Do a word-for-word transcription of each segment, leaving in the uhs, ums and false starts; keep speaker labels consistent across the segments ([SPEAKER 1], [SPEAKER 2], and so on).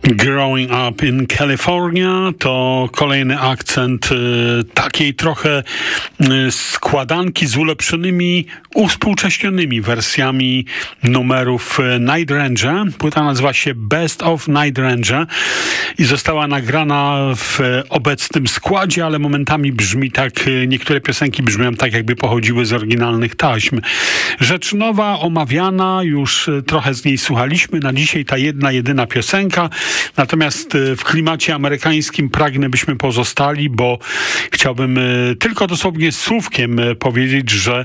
[SPEAKER 1] Growing Up in California to kolejny akcent y, takiej trochę y, składanki z ulepszonymi, uwspółcześnionymi wersjami numerów Night Ranger. Płyta nazywa się Best of Night Ranger i została nagrana w obecnym składzie, ale momentami brzmi tak, y, niektóre piosenki brzmią tak, jakby pochodziły z oryginalnych taśm. Rzecz nowa, omawiana, już y, trochę z niej słuchaliśmy. Na dzisiaj ta jedna, jedyna piosenka. Natomiast w klimacie amerykańskim pragnę, byśmy pozostali, bo chciałbym tylko dosłownie słówkiem powiedzieć, że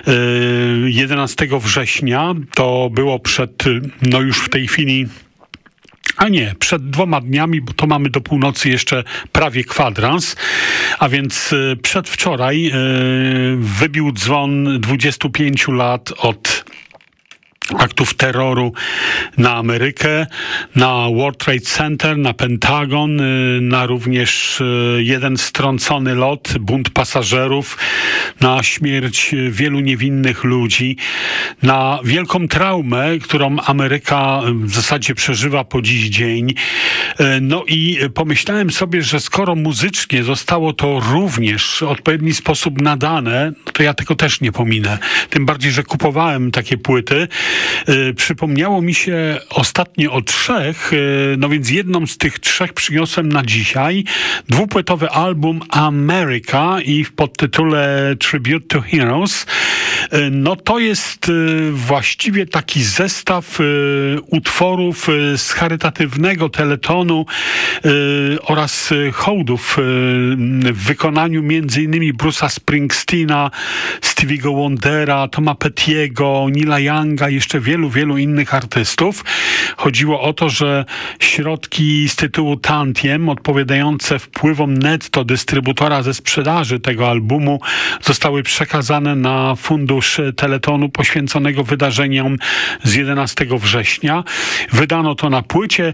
[SPEAKER 1] jedenastego września to było przed, no już w tej chwili, a nie, przed dwoma dniami, bo to mamy do północy jeszcze prawie kwadrans, a więc przedwczoraj wybił dzwon dwudziestu pięciu lat od aktów terroru na Amerykę, na World Trade Center, na Pentagon, na również jeden strącony lot, bunt pasażerów, na śmierć wielu niewinnych ludzi, na wielką traumę, którą Ameryka w zasadzie przeżywa po dziś dzień. No i pomyślałem sobie, że skoro muzycznie zostało to również w odpowiedni sposób nadane, to ja tego też nie pominę. Tym bardziej, że kupowałem takie płyty. Przypomniało mi się ostatnio o trzech, no więc jedną z tych trzech przyniosłem na dzisiaj. Dwupłytowy album America i w podtytule Tribute to Heroes. No to jest właściwie taki zestaw utworów z charytatywnego teletonu oraz hołdów w wykonaniu między innymi Bruce'a Springsteena, Stevie'ego Wondera, Toma Pettiego, Neila Younga, jeszcze wielu, wielu innych artystów. Chodziło o to, że środki z tytułu tantiem odpowiadające wpływom netto dystrybutora ze sprzedaży tego albumu zostały przekazane na fundusz teletonu poświęconego wydarzeniom z jedenastego września. Wydano to na płycie.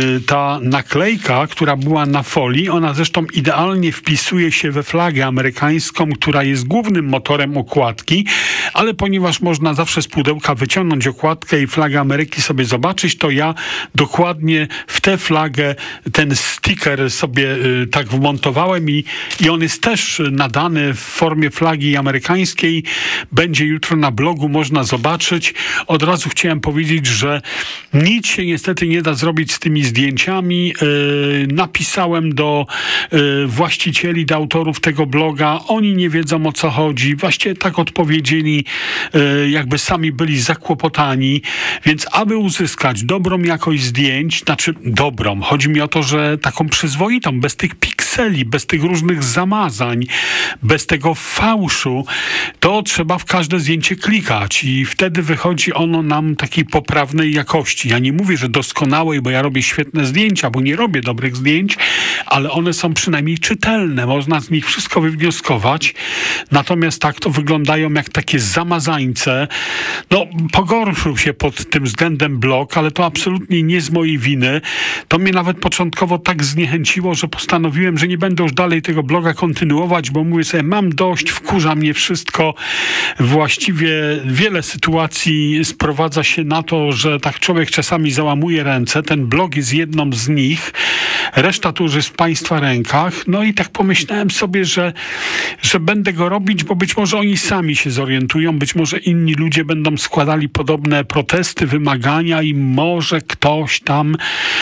[SPEAKER 1] Ta naklejka, która była na folii, ona zresztą idealnie wpisuje się we flagę amerykańską, która jest głównym motorem okładki, ale ponieważ można zawsze z pudełka wyciągnąć okładkę i flagę Ameryki sobie zobaczyć, to ja dokładnie w tę flagę ten sticker sobie y, tak wmontowałem i, i on jest też nadany w formie flagi amerykańskiej. Będzie jutro na blogu, można zobaczyć. Od razu chciałem powiedzieć, że nic się niestety nie da zrobić z tymi zdjęciami. Y, napisałem do y, właścicieli, do autorów tego bloga. Oni nie wiedzą, o co chodzi. Właściwie tak odpowiedzieli, y, jakby sami byli zakłopotani. Więc aby uzyskać dobrą jakość zdjęć, znaczy dobrą, chodzi mi o to, że taką przyzwoitą, bez tych pikseli, bez tych różnych zamazań, bez tego fałszu, to trzeba w każde zdjęcie klikać i wtedy wychodzi ono nam takiej poprawnej jakości. Ja nie mówię, że doskonałej, bo ja robię świetne zdjęcia, bo nie robię dobrych zdjęć, ale one są przynajmniej czytelne. Można z nich wszystko wywnioskować. Natomiast tak to wyglądają jak takie zamazańce. No, pogorszył się pod tym względem blog, ale to absolutnie nie z mojej winy. To mnie nawet początkowo tak zniechęciło, że postanowiłem, że nie będę już dalej tego bloga kontynuować, bo mówię sobie, mam dość, wkurza mnie wszystko. Właściwie wiele sytuacji sprowadza się na to, że tak człowiek czasami załamuje ręce. Ten blog jest jedną z nich. Reszta tu już jest w Państwa rękach. No i tak pomyślałem sobie, że, że będę go robić, bo być może oni sami się zorientują, być może inni ludzie będą składali podobne protesty, wymagania i może ktoś tam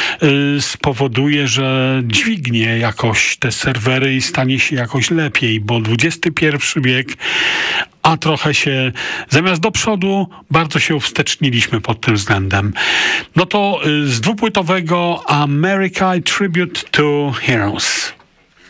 [SPEAKER 1] y, spowoduje, że dźwignie jakoś te serwery i stanie się jakoś lepiej, bo dwudziesty pierwszy wiek, a trochę się, zamiast do przodu, bardzo się uwsteczniliśmy pod tym względem. No to y, z dwupłytowego America Tribute to Heroes.